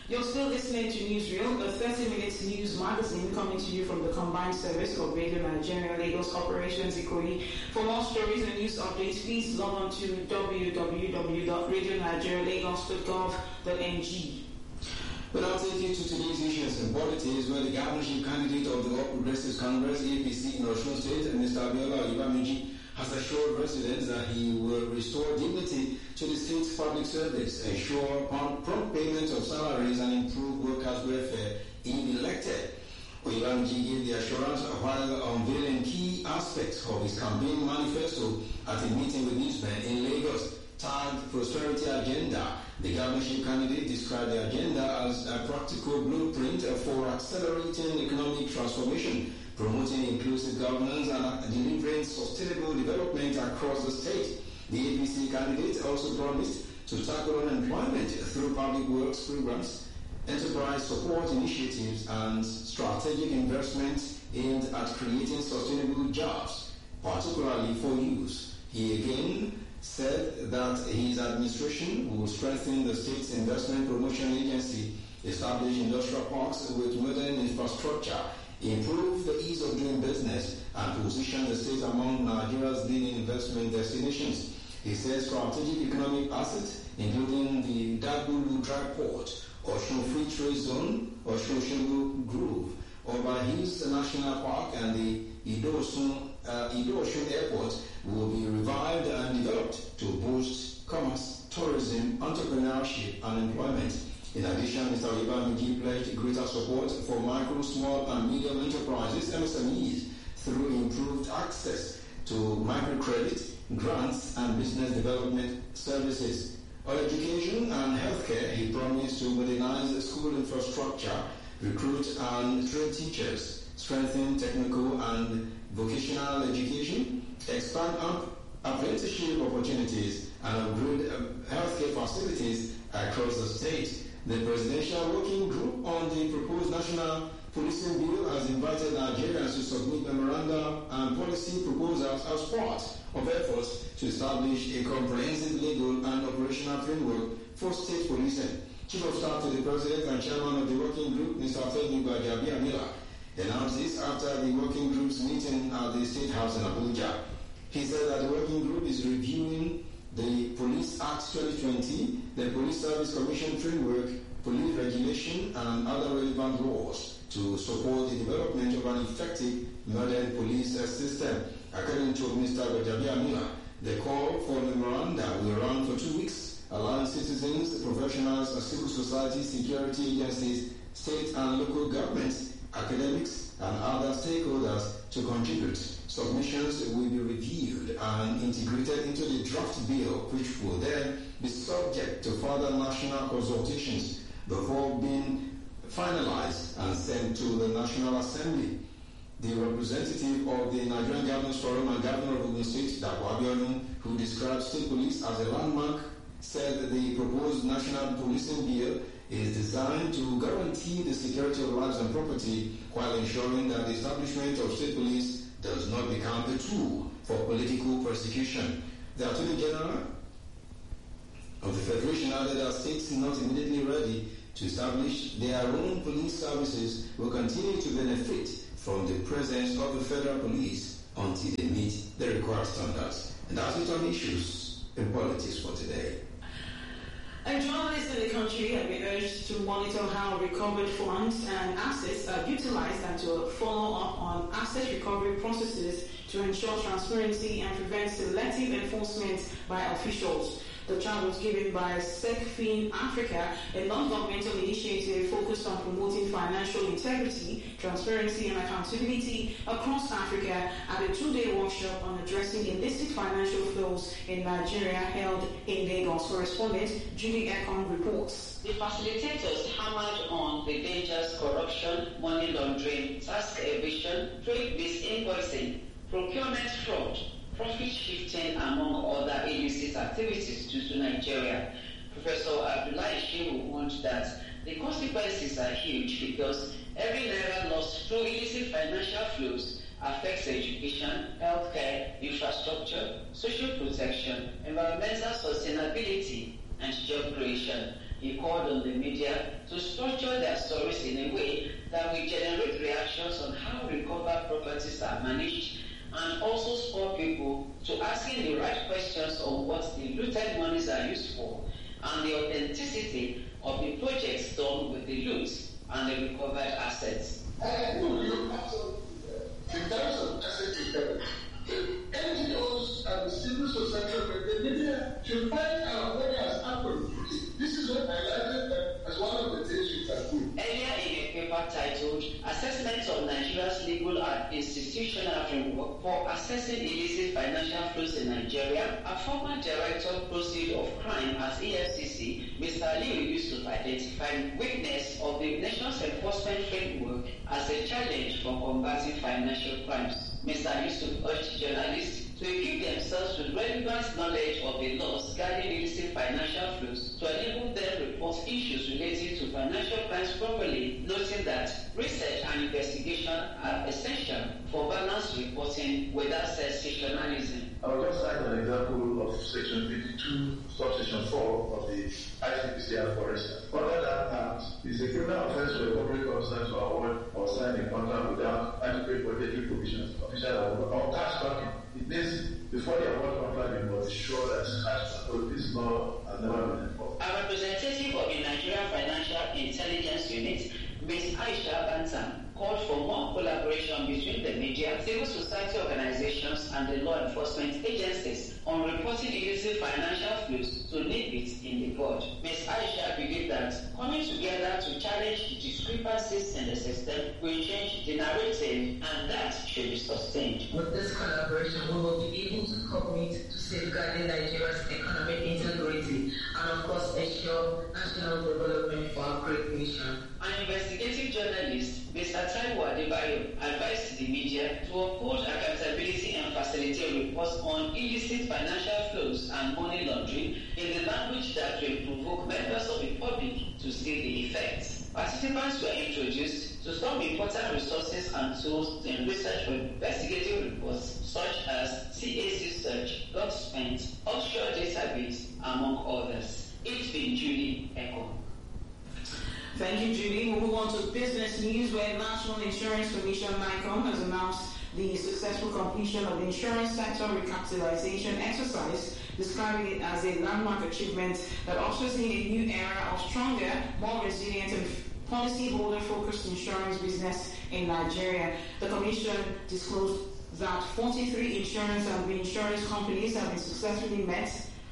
You're still listening to Newsreel, a 30-minute news magazine coming to you from the combined service of Radio Nigeria, Lagos Operations Ikoyi. For more stories and news updates, please log on to www.radionigerialagos.gov.ng. But I'll take you to today's issues in politics, where the governorship candidate of the All Progressives Congress, APC in Osun State, Mr. Abiola Oyebamiji, has assured residents that he will restore dignity to the state's public service, ensure prompt payment of salaries, and improve workers' welfare if elected. Oyebamiji gave the assurance while unveiling key aspects of his campaign manifesto at a meeting with newsmen in Lagos, tagged Prosperity Agenda. The governorship candidate described the agenda as a practical blueprint for accelerating economic transformation, promoting inclusive governance, and delivering sustainable development across the state. The APC candidate also promised to tackle unemployment through public works programs, enterprise support initiatives, and strategic investments aimed at creating sustainable jobs, particularly for youth. He again said that his administration will strengthen the state's investment promotion agency, establish industrial parks with modern infrastructure, improve the ease of doing business, and position the state among Nigeria's leading investment destinations. He says strategic economic assets, including the Dagbulu Dry Port, Osun Free Trade Zone, Osun Grove, Oba Hills National Park, and the Ido-Osun Airport will be revived and developed to boost commerce, tourism, entrepreneurship, and employment. In addition, Mr. Oyebamiji pledged greater support for micro, small, and medium enterprises, MSMEs, through improved access to microcredit, grants, and business development services. On education and healthcare, he promised to modernize the school infrastructure, recruit and train teachers, strengthen technical and vocational education, expand apprenticeship opportunities, and upgrade healthcare facilities across the state. The Presidential Working Group on the proposed National Policing Bill has invited Nigerians to submit memoranda and policy proposals as part of efforts to establish a comprehensive legal and operational framework for state policing. Chief of Staff to the President and Chairman of the Working Group, Mr. Femi Gbajabiamila, announced this after the Working Group's meeting at the State House in Abuja. He said that the Working Group is reviewing the Police Act 2020, the Police Service Commission framework, police regulation, and other relevant laws to support the development of an effective modern police system. According to Mr. Gbajabiamila, the call for memoranda will run for 2 weeks, allowing citizens, professionals, civil society, security agencies, state and local governments, academics, and other stakeholders to contribute. Submissions will be reviewed and integrated into the draft bill, which will then be subject to further national consultations before being finalized and sent to the National Assembly. The representative of the Nigerian Governors Forum and Governor of Ogun State, Dapo Abiodun, who described state police as a landmark, said that the proposed National Policing Bill is designed to guarantee the security of lives and property while ensuring that the establishment of state police does not become a tool for political persecution. The Attorney General of the Federation added that states not immediately ready to establish their own police services will continue to benefit from the presence of the federal police until they meet the required standards. And that's it on issues in politics for today. And journalists in the country have been urged to monitor how recovered funds and assets are utilized and to follow up on asset recovery processes to ensure transparency and prevent selective enforcement by officials. The charge was given by SecFin Africa, a non-governmental initiative focused on promoting financial integrity, transparency, and accountability across Africa at a 2-day workshop on addressing illicit financial flows in Nigeria held in Lagos. Correspondent Julie Ekong reports. The facilitators hammered on the dangers corruption, money laundering, tax evasion, trade-based invoicing, procurement fraud, profit shifting, among other illicit activities due to Nigeria. Professor Abdullahi Shehu warned that the consequences are huge because every naira lost through illicit financial flows affects education, healthcare, infrastructure, social protection, environmental sustainability, and job creation. He called on the media to structure their stories in a way that will generate reactions on how recovered properties are managed and also spur people to asking the right questions on what the looted monies are used for and the authenticity of the projects done with the loot and the recovered assets. In terms of asset recovery, NGOs and the civil society, the media should find out what has happened. This is what I highlighted as one of the things we can do. Earlier in a paper titled Assessment of Nigeria's Legal and Institutional Framework for Assessing Illicit Financial Flows in Nigeria, a former director proceed of crime at EFCC, Mr. Aliyu Yusuf identified weakness of the nation's enforcement framework as a challenge for combating financial crimes. Mr. Yusuf urged journalists to equip themselves with relevant knowledge of the laws guarding illicit financial flows to enable them report issues related to financial crimes properly, noting that research and investigation are essential for balanced reporting without sensationalism. I will just cite an example of Section 52, Subsection 4 of the ICPCR, for instance. Under that act, it's a criminal offense for a corporate concern to award or sign a contract without adequate budgetary provisions, official or cash backing. It means before the award contract, you must be sure that cash. So this law has never been enforced. A representative of the Nigerian Financial Intelligence Unit, Ms. Aisha Bantam, called for more collaboration between the media, civil society organizations, and the law enforcement agencies on reporting illicit financial flows to nip it in the bud. Ms. Aisha believed that coming together to challenge the discrepancies in the system will change the narrative, and that should be sustained. With this collaboration, we will be able to commit to safeguarding Nigeria's economic integrity and, of course, ensure national development for our great nation. An investigative journalist, Mr. Taiwo Adebayo, advised the media to uphold accountability and facilitate reports on illicit financial flows and money laundering in the language that will provoke members of the public to see the effects. Participants were introduced to some important resources and tools in research for investigative reports such as CAC Search, GovSpend, Offshore Database, among others. It's been Julie Echo. Thank you, Julie. We'll move on to business news, where National Insurance Commission NICOM has announced the successful completion of the insurance sector recapitalization exercise, describing it as a landmark achievement that ushers in a new era of stronger, more resilient and policyholder-focused insurance business in Nigeria. The Commission disclosed that 43 insurance and reinsurance companies have successfully met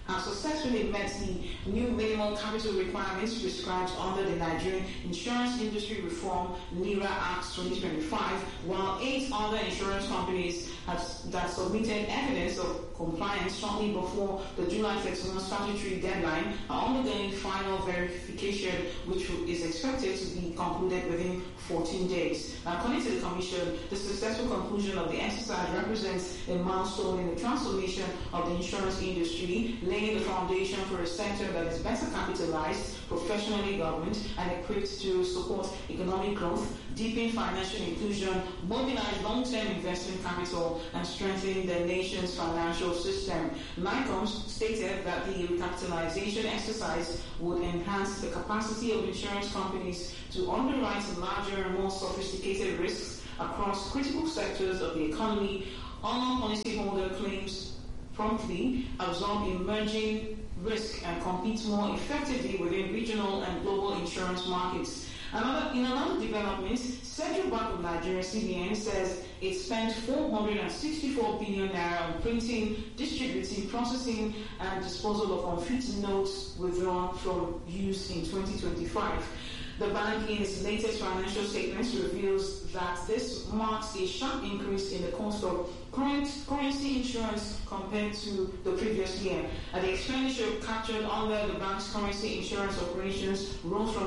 the new minimum capital requirements prescribed under the Nigerian Insurance Industry Reform NIRA Act 2025, while 8 other insurance companies that submitted evidence of compliance shortly before the July 31 statutory deadline are undergoing final verification, which is expected to be concluded within 14 days. According to the Commission, the successful conclusion of the exercise represents a milestone in the transformation of the insurance industry, laying the foundation for a sector that is better capitalized, professionally governed, and equipped to support economic growth, deepen financial inclusion, mobilize long-term investment capital, and strengthen the nation's financial system. NICOM stated that the recapitalization exercise would enhance the capacity of insurance companies to underwrite larger and more sophisticated risks across critical sectors of the economy, honor policyholder claims promptly, absorb emerging risk, and compete more effectively within regional and global insurance markets. In another development, Central Bank of Nigeria, CBN, says it spent 464 billion naira on printing, distributing, processing, and disposal of unfit notes withdrawn from use in 2025. The bank, in its latest financial statements, reveals that this marks a sharp increase in the cost of currency insurance compared to the previous year. The expenditure captured under the bank's currency insurance operations rose from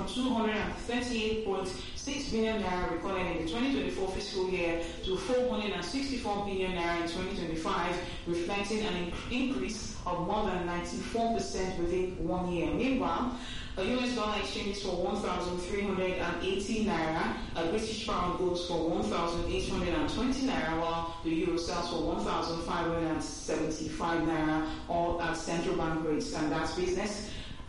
238.6 billion naira recorded in the 2024 fiscal year to 464 billion naira in 2025, reflecting an increase of more than 94% within 1 year. Meanwhile, a US dollar exchanges for 1,380 naira, a British pound goes for 1,820 naira, while the euro sells for 1,575 naira, all at central bank rates. And that's business.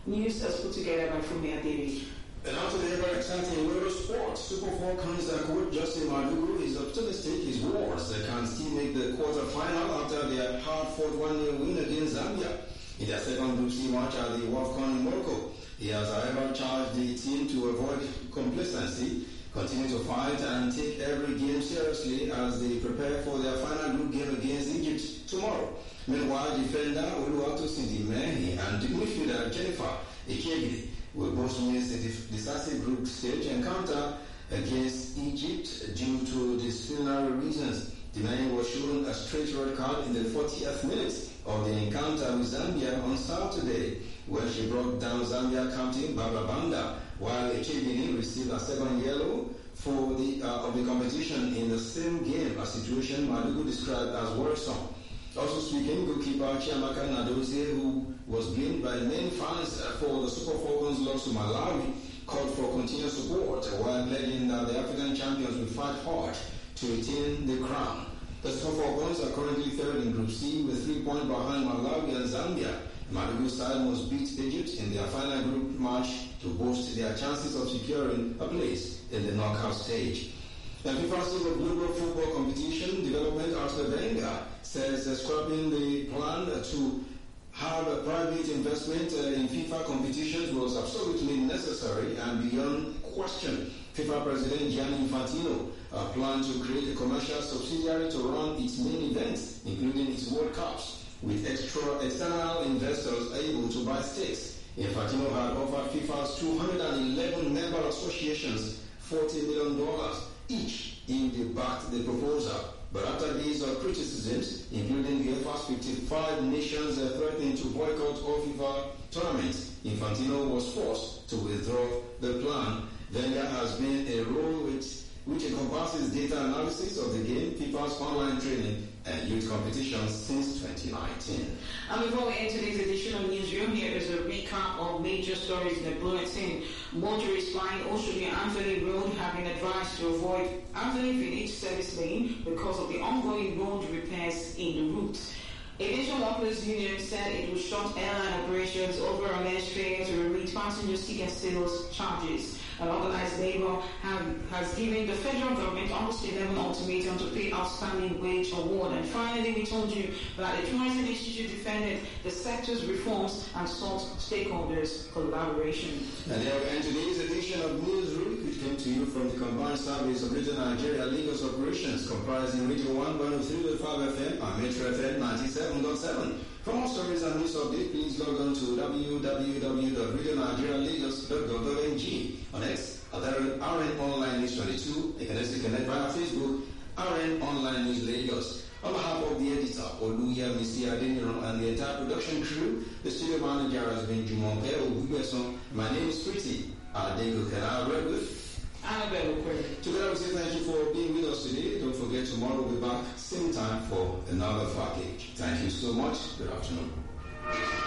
News is put together by Fumi Adevi. And after the ever exciting world of sports, Super Falcons coach Justin Madugu is optimistic his Wars can still make the quarter-final after their hard-fought 1-0 win against Zambia in their second Group C match at the WAFCON in Morocco. He has, however, charged the team to avoid complacency, continue to fight and take every game seriously as they prepare for their final group game against Egypt tomorrow. Meanwhile, defender Oluwatosin Dimehi and midfielder Jennifer Ekegide will both miss the decisive group stage encounter against Egypt due to disciplinary reasons. Dimehi was shown a straight red card in the 40th minute of the encounter with Zambia on Saturday, where she brought down Zambia captain Barbara Banda, while Ekegide received a second yellow for of the competition in the same game, a situation Madugu described as worrisome. Also speaking, goalkeeper Chiamaka Nadozie, who was blamed by many fans for the Super Falcons loss to Malawi, called for continued support while pledging that the African champions will fight hard to retain the crown. The Super Falcons are currently third in Group C with 3 points behind Malawi and Zambia. Madugu's side must beat Egypt in their final group match to boost their chances of securing a place in the knockout stage. The FIFA Super Global Football Competition Development Arsene Wenger says scrapping the plan to have a private investment in FIFA competitions was absolutely necessary and beyond question. FIFA President Gianni Infantino planned to create a commercial subsidiary to run its main events, including its World Cups, with external investors able to buy stakes. Infantino had offered FIFA's 211 member associations $40 million each if they backed the proposal. But after days of criticisms, including the UEFA's 55 nations threatening to boycott all FIFA tournaments, Infantino was forced to withdraw the plan. Wenger has been a role which encompasses data analysis of the game, FIFA's online training, and youth competitions since 2019. And before we enter this edition of Newsroom, here is a recap of major stories in the bulletin. Motorists flying Oshodi Anthony Road have been advised to avoid Anthony Village service lane because of the ongoing road repairs in the route. Aviation Workers Union said it will shut airline operations over alleged failure to remit passenger ticket sales charges. Organized labor has given the federal government almost 11 ultimatum to pay outstanding wage award. And finally, we told you that the Tourism Institute defended the sector's reforms and sought stakeholders' collaboration. And there we end today's edition of Newsroom, which came to you from the combined service of Radio Nigeria Lagos operations, comprising Radio 1 103.5 FM and Metro FM 97.7. For more stories and news updates, please log on to www.radionigerialagos.gov.ng. On X, at RN Online News 22. You can also connect via Facebook, RN Online News Lagos. On behalf of the editor, Oluya Missy Adeniro, and the entire production crew, the studio manager has been Jumonke Ogubeson. My name is Pretty Adego Kena Redwood. Together we say thank you for being with us today. Don't forget, tomorrow we'll be back same time for another package. Thank you so much. Good afternoon.